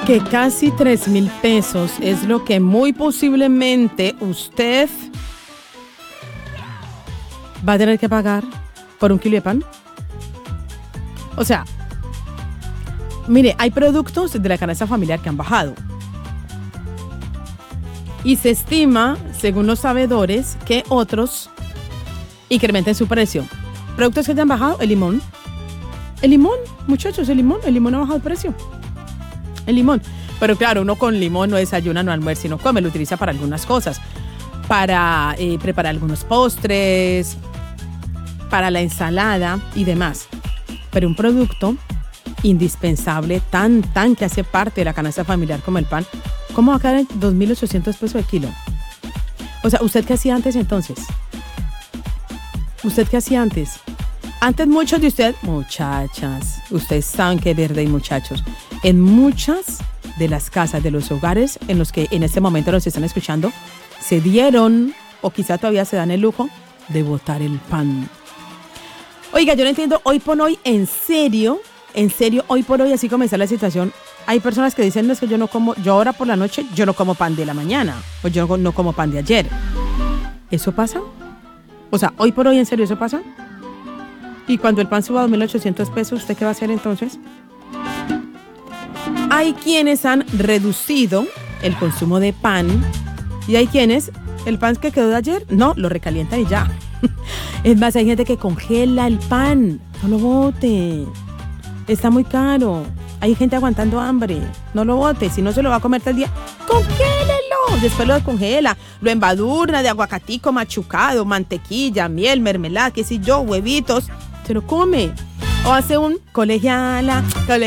que casi 3,000 pesos es lo que muy posiblemente usted va a tener que pagar por un kilo de pan. O sea, mire, hay productos de la canasta familiar que han bajado. Y se estima, según los sabedores, que otros incrementen su precio. Productos que te han bajado, el limón. El limón, muchachos, el limón ha bajado el precio. El limón. Pero claro, uno con limón no desayuna, no almuerza, sino come, lo utiliza para algunas cosas. Para preparar algunos postres, para la ensalada y demás. Pero un producto indispensable, tan que hace parte de la canasta familiar como el pan, ¿cómo va a caer en 2,800 pesos el kilo? O sea, ¿usted qué hacía antes entonces? ¿Usted qué hacía antes? Antes muchos de ustedes, muchachas, ustedes saben que es verde y muchachos, en muchas de las casas, de los hogares en los que en este momento nos están escuchando, se dieron, o quizá todavía se dan el lujo, de botar el pan. Oiga, yo no entiendo, hoy por hoy, en serio, hoy por hoy, así como está la situación, hay personas que dicen, no, es que yo no como, yo ahora por la noche, yo no como pan de la mañana, o yo no como pan de ayer. ¿Eso pasa? O sea, hoy por hoy, ¿en serio eso pasa? Y cuando el pan suba a 2,800 pesos, ¿usted qué va a hacer entonces? Hay quienes han reducido el consumo de pan y hay quienes, el pan que quedó de ayer, no, lo recalientan y ya. Es más, hay gente que congela el pan, no lo bote, está muy caro. Hay gente aguantando hambre, no lo bote, si no se lo va a comer todo el día, congélelo, después lo descongela, lo embadurna de aguacatico machucado, mantequilla, miel, mermelada, qué sé yo, huevitos, se lo come. O hace un colegiala,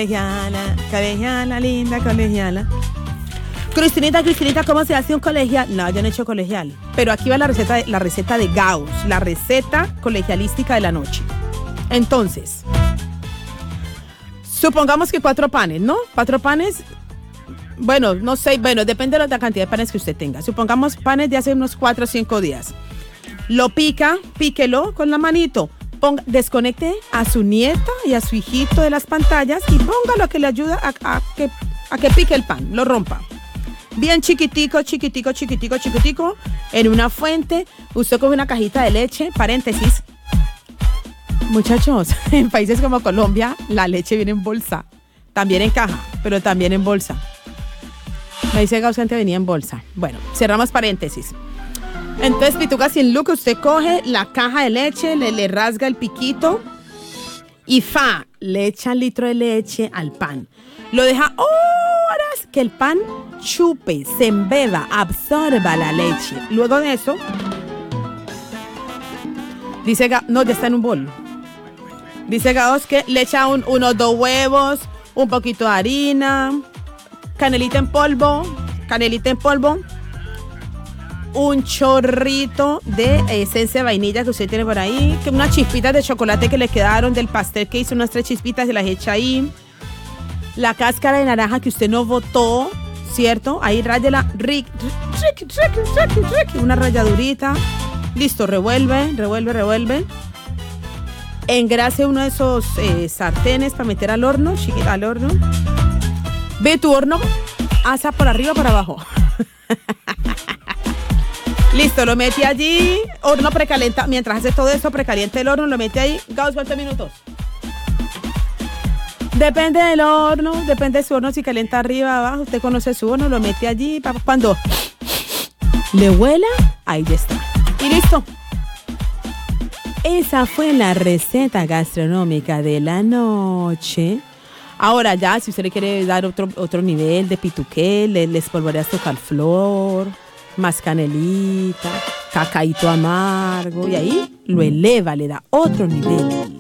linda colegiala. Cristinita, ¿cómo se hace un colegial? No, yo no he hecho colegial. Pero aquí va la receta de Gauss, la receta colegialística de la noche. Entonces, supongamos que 4 panes, ¿no? 4 panes, bueno, no sé, bueno, depende de la cantidad de panes que usted tenga. Supongamos panes de hace unos 4 o 5 días. Lo píquelo con la manito. Desconecte a su nieta y a su hijito de las pantallas y póngalo que le ayuda a que pique el pan, lo rompa. Bien chiquitico, en una fuente, usted coge una cajita de leche, paréntesis. Muchachos, en países como Colombia, la leche viene en bolsa, también en caja, pero también en bolsa. Me dice Gauss que antes venía en bolsa. Bueno, cerramos paréntesis. Entonces, pituca sin luco, usted coge la caja de leche, le rasga el piquito y le echa el litro de leche al pan. Lo deja horas que el pan chupe, se embeba, absorba la leche. Luego de eso, dice Gauss, no, ya está en un bol. Dice Gauss que le echa unos 2 huevos, un poquito de harina, canelita en polvo, un chorrito de esencia de vainilla que usted tiene por ahí, que unas chispitas de chocolate que le quedaron del pastel que hizo, unas 3 chispitas, se las echa ahí. La cáscara de naranja que usted no botó, ¿cierto? Ahí ráyela, una ralladurita. Listo, revuelve. Engrase uno de esos sartenes para meter al horno, al horno. Ve tu horno, asa por arriba o para abajo. Listo, lo mete allí, horno precalenta. Mientras hace todo eso, precaliente el horno, lo mete ahí. Gauss, ¿cuántos minutos? Depende del horno, depende de su horno, si calienta arriba, abajo. Usted conoce su horno, lo mete allí. Cuando le huela, ahí ya está. Y listo. Esa fue la receta gastronómica de la noche. Ahora ya, si usted le quiere dar otro nivel de pituqué, le espolvorea su calflor, más canelita, cacaíto amargo, y ahí lo eleva, le da otro nivel.